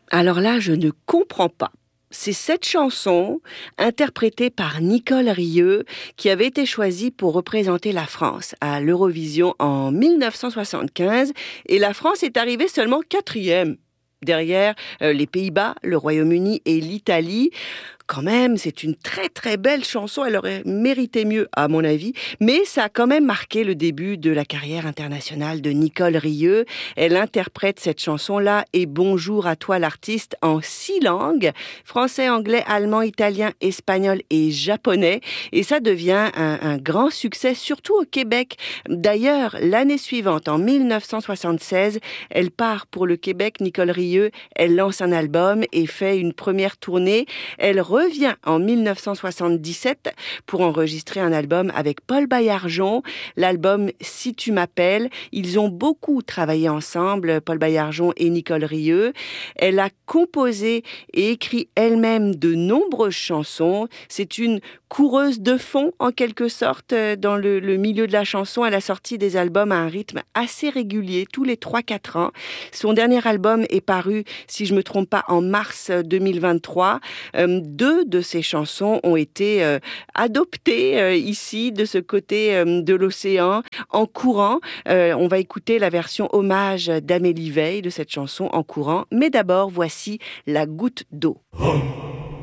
Alors là, je ne comprends pas. C'est cette chanson, interprétée par Nicole Rieu, qui avait été choisie pour représenter la France à l'Eurovision en 1975. Et la France est arrivée seulement 4e. Derrière les Pays-Bas, le Royaume-Uni et l'Italie. Quand même, c'est une très très belle chanson, elle aurait mérité mieux à mon avis, mais ça a quand même marqué le début de la carrière internationale de Nicole Rieu. Elle interprète cette chanson-là et bonjour à toi l'artiste en 6 langues, français, anglais, allemand, italien, espagnol et japonais, et ça devient un grand succès, surtout au Québec. D'ailleurs, l'année suivante, en 1976, elle part pour le Québec, Nicole Rieu, elle lance un album et fait une première tournée. Elle revient en 1977 pour enregistrer un album avec Paul Baillargeon, l'album Si tu m'appelles. Ils ont beaucoup travaillé ensemble, Paul Baillargeon et Nicole Rieu. Elle a composé et écrit elle-même de nombreuses chansons. C'est une coureuse de fond, en quelque sorte, dans le milieu de la chanson. Elle a sorti des albums à un rythme assez régulier, tous les 3-4 ans. Son dernier album est paru, si je ne me trompe pas, en mars 2023. 2 de ces chansons ont été adoptées ici, de ce côté de l'océan, en courant. On va écouter la version hommage d'Amélie Veil de cette chanson En courant. Mais d'abord, voici La goutte d'eau.